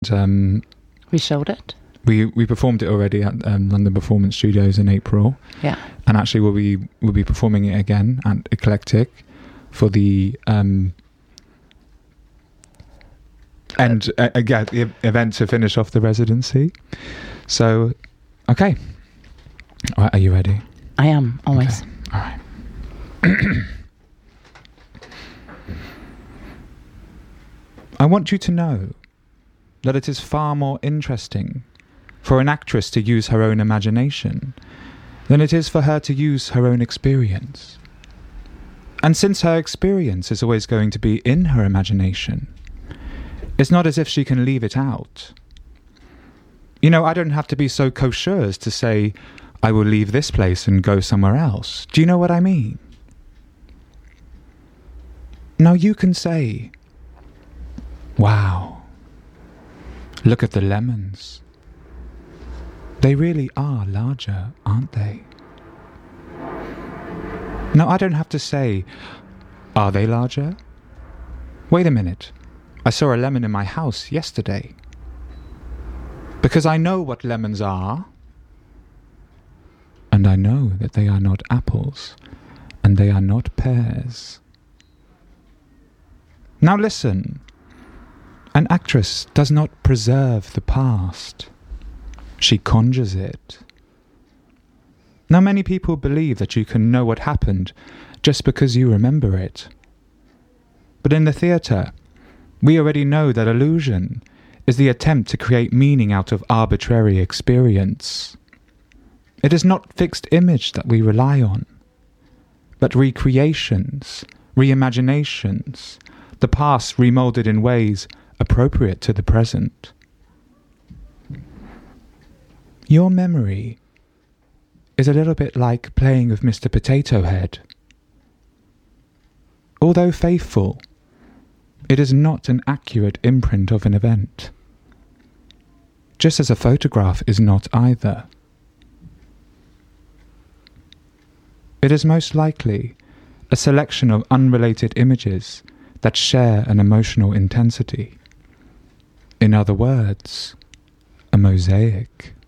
We showed it. We performed it already at London Performance Studios in April. Yeah. And actually we'll be performing it again at Eclectic for the the event to finish off the residency. So, okay. All right, are you ready? I am, always. Okay. All right. I want you to know that it is far more interesting for an actress to use her own imagination than it is for her to use her own experience. And since her experience is always going to be in her imagination, it's not as if she can leave it out. You know, I don't have to be so kosher as to say, I will leave this place and go somewhere else. Do you know what I mean? Now you can say, wow, look at the lemons. They really are larger, aren't they? Now I don't have to say, are they larger? Wait a minute, I saw a lemon in my house yesterday. Because I know what lemons are, and I know that they are not apples, and they are not pears. Now listen, an actress does not preserve the past. She conjures it. Now many people believe that you can know what happened just because you remember it. But in the theatre, we already know that illusion is the attempt to create meaning out of arbitrary experience. It is not fixed image that we rely on, but recreations, reimaginations, the past remoulded in ways appropriate to the present. Your memory is a little bit like playing with Mr. Potato Head. Although faithful, it is not an accurate imprint of an event, just as a photograph is not either. It is most likely a selection of unrelated images that share an emotional intensity. In other words, a mosaic.